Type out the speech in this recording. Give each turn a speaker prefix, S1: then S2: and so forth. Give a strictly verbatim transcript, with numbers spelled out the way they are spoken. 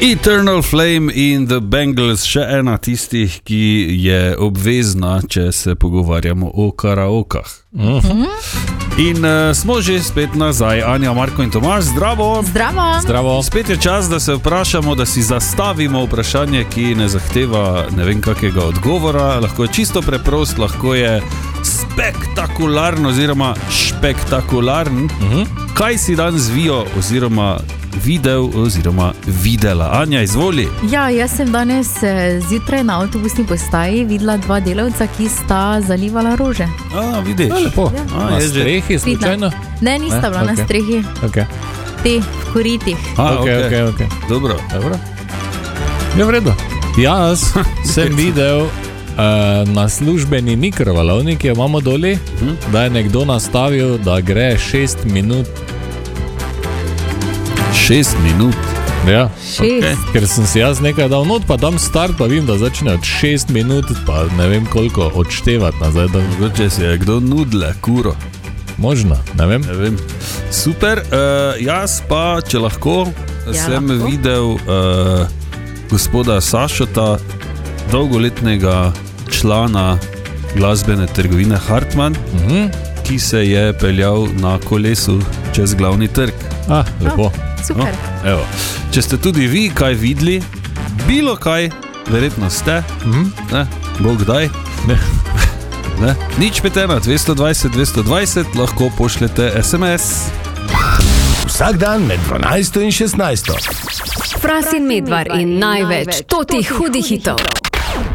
S1: Eternal Flame in The Bangles, še ena tistih, ki je obvezna, če se pogovarjamo o karaokah. Uh-huh. In uh, smo že spet nazaj, Anja, Marko in Tomaž, zdravo.
S2: Zdravo.
S3: Zdravo.
S1: Spet je čas, da se vprašamo, da si zastavimo vprašanje, ki ne zahteva ne vem kakega odgovora, lahko je čisto preprost, lahko je spektakularno oziroma špektakularn. Uh-huh. Kaj si danes vijo oziroma videl oziroma videla? Anja, izvoli.
S2: Ja, jaz sem danes zjutraj na avtobusni postaji videla dva delavca, ki sta zalivala rože.
S1: A, vidiš.
S3: Ja, lepo.
S2: Ja.
S3: A, na strehi, slučajno?
S2: Ne, nista bila
S3: okay.
S2: na strehi.
S3: Okay.
S2: Te, v koritih.
S1: A,
S3: ok,
S1: okay.
S3: ok, ok.
S1: Dobro.
S3: Dobro. Je v redu. Jaz sem videl uh, na službeni mikrovalovnik, ki jo imamo doli, hm? da je nekdo nastavil, da gre šest minut.
S1: Šest minut?
S3: Ja.
S2: Šest.
S1: Okay.
S3: Ker sem si jaz nekaj dal not, pa dam start, pa vim, da začne od šest minut, pa ne vem koliko odštevati nazaj. Da...
S1: Če si je kdo nudle, kuro.
S3: Možno, ne vem.
S1: Ne vem. Super, uh, jaz pa, če lahko, ja, sem lahko. videl uh, gospoda Sašota, dolgoletnega člana glasbene trgovine Hartmann, uh-huh. ki se je peljal na kolesu čez glavni trg.
S3: Ah, lepo.
S2: Ah, super.
S1: No, evo. Če ste tudi vi kaj videli, bilo kaj, verjetno ste, uh-huh. ne, bog daj,
S3: ne.
S1: Ne? Nič pet ena dvesto dvajset dvesto dvajset, lahko pošljete es em es.
S4: Vsak dan med dvanajsto in šestnajsto.
S5: Fras in Medvar in največ totih hudih hitov.